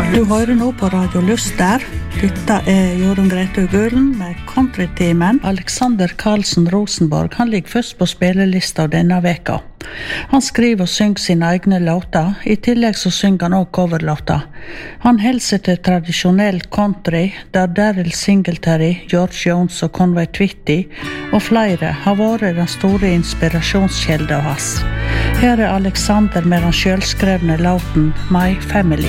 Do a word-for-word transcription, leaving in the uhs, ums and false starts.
Du hører nå på Radio Lyster. Dette er Jorunn Grete Gulen med countryteamen. Alexander Karlsen Rosenborg, han ligger først på spillelista denne veka. Han skriver og synger sine egne låter. I tillegg så synger han også coverlåter. Han holder seg til tradisjonell country, der Daryl Singletary, George Jones og Conway Twitty og flere har vært den store inspirasjonskjelden hans. Her er Alexander med den selvskrevne låten My Family.